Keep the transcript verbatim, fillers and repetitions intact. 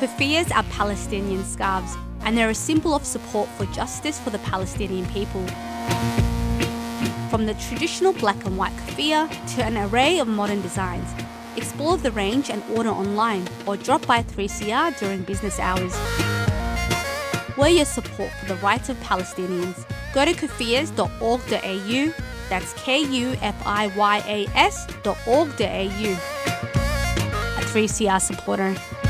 Kufiyas are Palestinian scarves, and they're a symbol of support for justice for the Palestinian people. From the traditional black and white kufiya to an array of modern designs, explore the range and order online or drop by three C R during business hours. Wear your support for the rights of Palestinians. Go to kufiyas dot org dot a u, that's K U F I Y A S dot org dot a u. A three C R supporter.